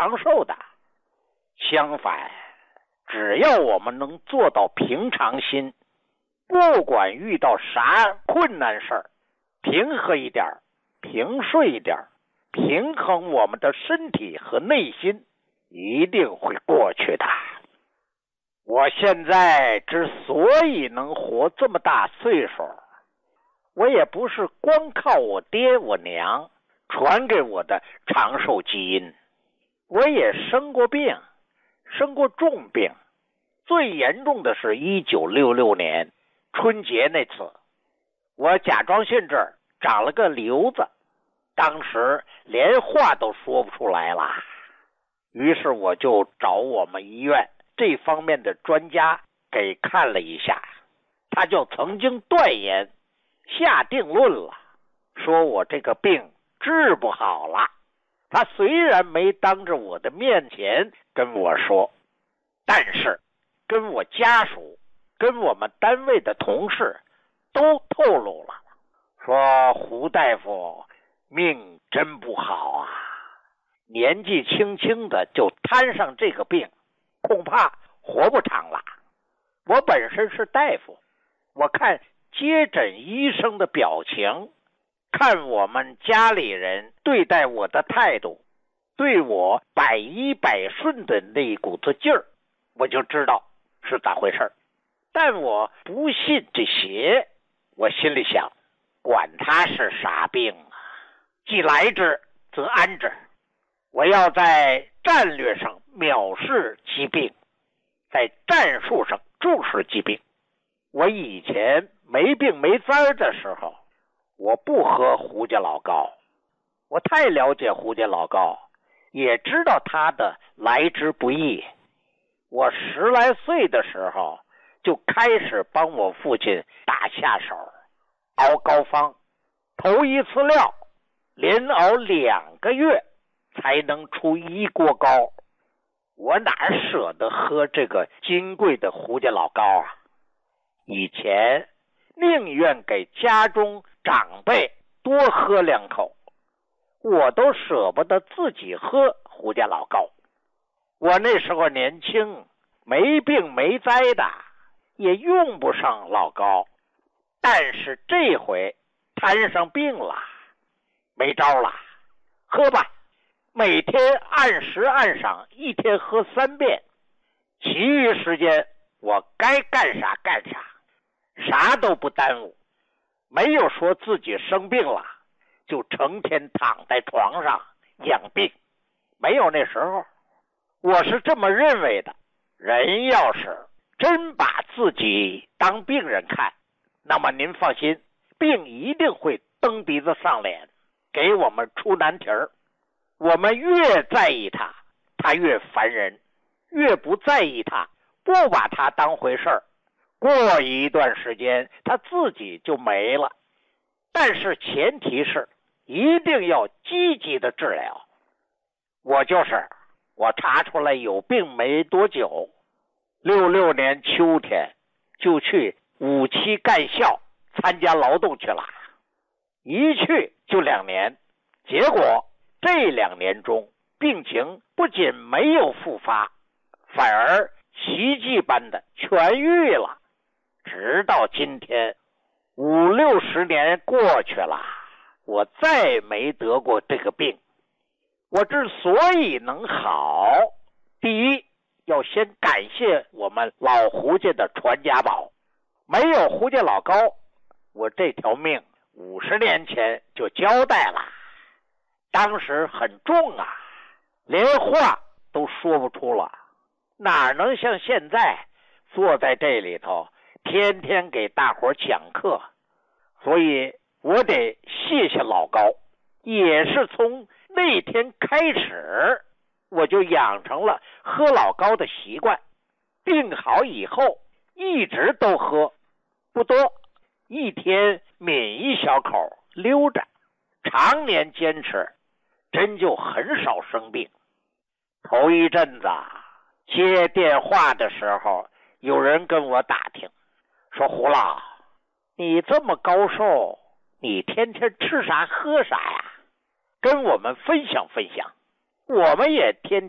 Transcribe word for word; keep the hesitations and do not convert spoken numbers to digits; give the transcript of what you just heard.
长寿的。相反，只要我们能做到平常心，不管遇到啥困难事儿，平和一点，平顺一点，平衡我们的身体和内心，一定会过去的。我现在之所以能活这么大岁数，我也不是光靠我爹我娘传给我的长寿基因，我也生过病，生过重病。最严重的是一九六六年春节那次，我甲状腺这儿长了个瘤子，当时连话都说不出来了。于是我就找我们医院这方面的专家给看了一下，他就曾经断言下定论了，说我这个病治不好了。他虽然没当着我的面前跟我说，但是跟我家属跟我们单位的同事都透露了，说胡大夫命真不好啊，年纪轻轻的就摊上这个病，恐怕活不长了。我本身是大夫，我看接诊医生的表情，看我们家里人对待我的态度，对我百依百顺的那股子劲儿，我就知道是咋回事。但我不信这邪，我心里想，管他是啥病啊，既来之则安之。我要在战略上藐视疾病，在战术上重视疾病。我以前没病没灾的时候，我不喝胡家老高，我太了解胡家老高，也知道他的来之不易。我十来岁的时候就开始帮我父亲打下手，熬膏方，头一次料连熬两个月才能出一锅膏。我哪舍得喝这个金贵的胡家老膏啊？以前宁愿给家中长辈多喝两口，我都舍不得自己喝胡家老膏。我那时候年轻，没病没灾的，也用不上老膏。但是这回摊上病了，没招了，喝吧，每天按时按赏，一天喝三遍，其余时间我该干啥干啥，啥都不耽误。没有说自己生病了就成天躺在床上养病，没有那时候。我是这么认为的，人要是真把自己当病人看，那么您放心，病一定会蹬鼻子上脸，给我们出难题儿。我们越在意他，他越烦人；越不在意他，不把他当回事儿，过一段时间他自己就没了。但是前提是一定要积极的治疗。我就是我查出来有病没多久，六六年秋天就去五七干校参加劳动去了，一去就两年。结果这两年中，病情不仅没有复发，反而奇迹般的痊愈了。直到今天，五六十年过去了，我再没得过这个病。我之所以能好，第一，要先感谢我们老胡家的传家宝。没有胡家老高，我这条命五十年前就交代了。当时很重啊，连话都说不出了，哪能像现在坐在这里头天天给大伙讲课。所以我得谢谢老高，也是从那天开始我就养成了喝老高的习惯。病好以后一直都喝，不多，一天抿一小口溜着，常年坚持，真就很少生病。头一阵子接电话的时候，有人跟我打听说，胡老，你这么高寿，你天天吃啥喝啥呀？跟我们分享分享。我们也天